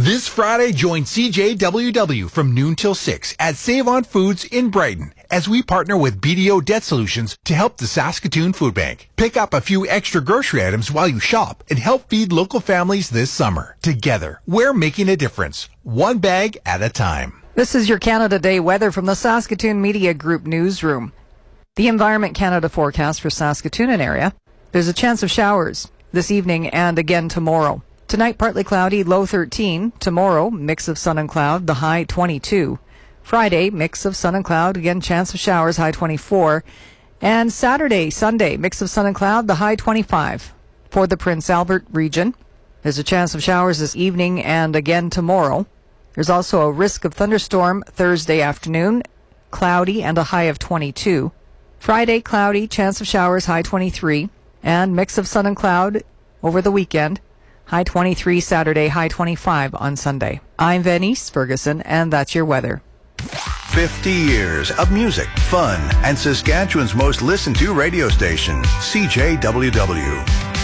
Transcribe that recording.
This Friday, join CJWW from noon till 6 at Save On Foods in Brighton as we partner with BDO Debt Solutions to help the Saskatoon Food Bank. Pick up a few extra grocery items while you shop and help feed local families this summer. Together, we're making a difference, one bag at a time. This is your Canada Day weather from the Saskatoon Media Group newsroom. The Environment Canada forecast for Saskatoon and area. There's a chance of showers this evening and again tomorrow. Tonight, partly cloudy, low 13. Tomorrow, mix of sun and cloud, the high 22. Friday, mix of sun and cloud, again, chance of showers, high 24. And Saturday, Sunday, mix of sun and cloud, the high 25. For the Prince Albert region, there's a chance of showers this evening and again tomorrow. There's also a risk of thunderstorm Thursday afternoon, cloudy and a high of 22. Friday, cloudy, chance of showers, high 23. And mix of sun and cloud over the weekend. High 23 Saturday, high 25 on Sunday. I'm Venice Ferguson, and that's your weather. 50 years of music, fun, and Saskatchewan's most listened to radio station, CJWW.